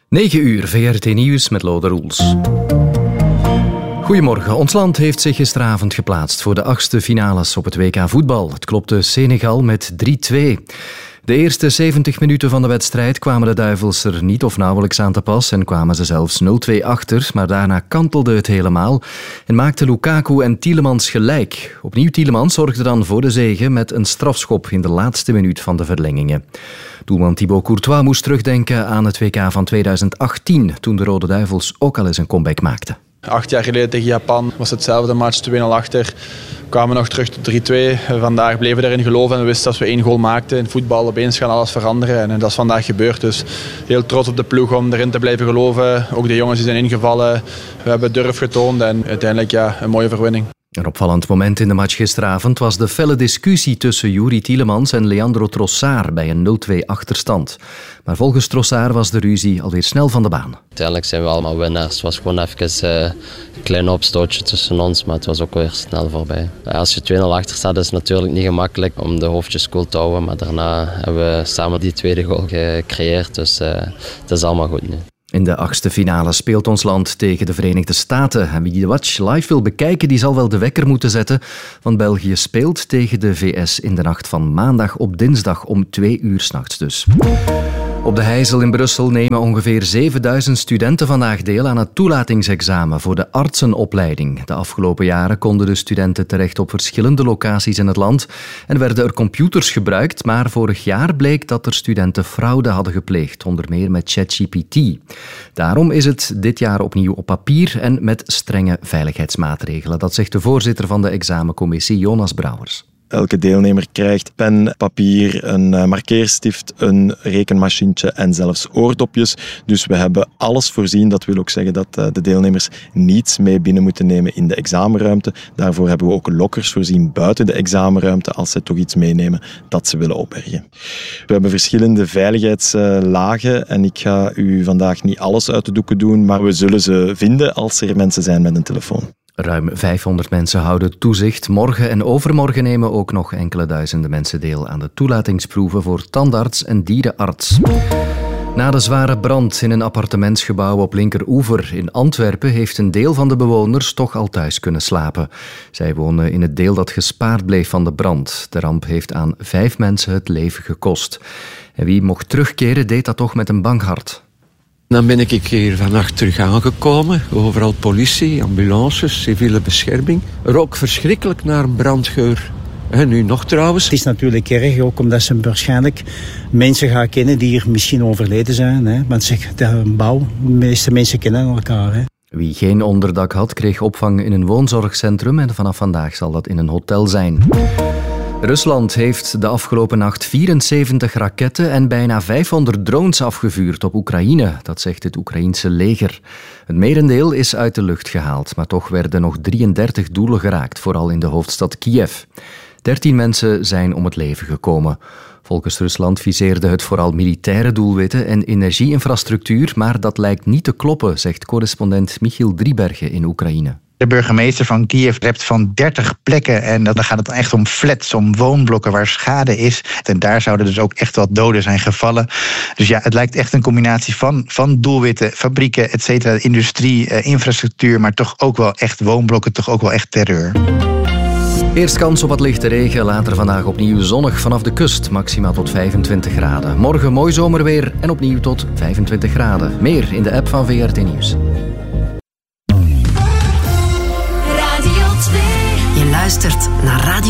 9 uur, VRT Nieuws met Lode Roels. Goedemorgen. Ons land heeft zich gisteravond geplaatst voor de 8e finales op het WK voetbal. Het klopte Senegal met 3-2. De eerste 70 minuten van de wedstrijd kwamen de Duivels er niet of nauwelijks aan te pas en kwamen ze zelfs 0-2 achter, maar daarna kantelde het helemaal en maakten Lukaku en Tielemans gelijk. Opnieuw Tielemans zorgde dan voor de zege met een strafschop in de laatste minuut van de verlengingen. Doelman Thibaut Courtois moest terugdenken aan het WK van 2018, toen de Rode Duivels ook al eens een comeback maakten. 8 jaar geleden tegen Japan was hetzelfde match, 2-0 achter. We kwamen nog terug tot 3-2. Vandaag bleven we erin geloven en we wisten als we 1 goal maakten in voetbal, opeens gaat alles veranderen. En dat is vandaag gebeurd. Dus heel trots op de ploeg om erin te blijven geloven. Ook de jongens die zijn ingevallen. We hebben durf getoond en uiteindelijk een mooie verwinning. Een opvallend moment in de match gisteravond was de felle discussie tussen Youri Tielemans en Leandro Trossard bij een 0-2 achterstand. Maar volgens Trossard was de ruzie alweer snel van de baan. Uiteindelijk zijn we allemaal winnaars. Het was gewoon even een klein opstootje tussen ons, maar het was ook weer snel voorbij. Als je 2-0 achter staat is het natuurlijk niet gemakkelijk om de hoofdjes koel te houden, maar daarna hebben we samen die tweede goal gecreëerd, dus het is allemaal goed nu. In de 8e finale speelt ons land tegen de Verenigde Staten. En wie de match live wil bekijken, die zal wel de wekker moeten zetten. Want België speelt tegen de VS in de nacht van maandag op dinsdag om 2 uur 's nachts dus. Op de Heijzel in Brussel nemen ongeveer 7000 studenten vandaag deel aan het toelatingsexamen voor de artsenopleiding. De afgelopen jaren konden de studenten terecht op verschillende locaties in het land en werden er computers gebruikt, maar vorig jaar bleek dat er studenten fraude hadden gepleegd, onder meer met ChatGPT. Daarom is het dit jaar opnieuw op papier en met strenge veiligheidsmaatregelen. Dat zegt de voorzitter van de examencommissie, Jonas Brouwers. Elke deelnemer krijgt pen, papier, een markeerstift, een rekenmachientje en zelfs oordopjes. Dus we hebben alles voorzien. Dat wil ook zeggen dat de deelnemers niets mee binnen moeten nemen in de examenruimte. Daarvoor hebben we ook lockers voorzien buiten de examenruimte als ze toch iets meenemen dat ze willen opbergen. We hebben verschillende veiligheidslagen en ik ga u vandaag niet alles uit de doeken doen, maar we zullen ze vinden als er mensen zijn met een telefoon. Ruim 500 mensen houden toezicht. Morgen en overmorgen nemen ook nog enkele duizenden mensen deel aan de toelatingsproeven voor tandarts en dierenarts. Na de zware brand in een appartementsgebouw op Linkeroever in Antwerpen heeft een deel van de bewoners toch al thuis kunnen slapen. Zij wonen in het deel dat gespaard bleef van de brand. De ramp heeft aan 5 mensen het leven gekost. En wie mocht terugkeren, deed dat toch met een bang hart. Dan ben ik hier vannacht terug aangekomen. Overal politie, ambulances, civiele bescherming. Rook verschrikkelijk naar een brandgeur. En nu nog trouwens. Het is natuurlijk erg, ook omdat ze waarschijnlijk mensen gaan kennen die hier misschien overleden zijn. Hè. Want de bouw, de meeste mensen kennen elkaar. Hè. Wie geen onderdak had, kreeg opvang in een woonzorgcentrum en vanaf vandaag zal dat in een hotel zijn. Rusland heeft de afgelopen nacht 74 raketten en bijna 500 drones afgevuurd op Oekraïne. Dat zegt het Oekraïense leger. Het merendeel is uit de lucht gehaald, maar toch werden nog 33 doelen geraakt, vooral in de hoofdstad Kiev. 13 mensen zijn om het leven gekomen. Volgens Rusland viseerde het vooral militaire doelwitten en energieinfrastructuur, maar dat lijkt niet te kloppen, zegt correspondent Michiel Driebergen in Oekraïne. De burgemeester van Kiev rept van 30 plekken en dan gaat het dan echt om flats, om woonblokken waar schade is. En daar zouden dus ook echt wat doden zijn gevallen. Dus ja, het lijkt echt een combinatie van doelwitten, fabrieken, et cetera, industrie, infrastructuur, maar toch ook wel echt woonblokken, toch ook wel echt terreur. Eerst kans op wat lichte regen, later vandaag opnieuw zonnig vanaf de kust, maximaal tot 25 graden. Morgen mooi zomerweer en opnieuw tot 25 graden. Meer in de app van VRT Nieuws. Je luistert naar Radio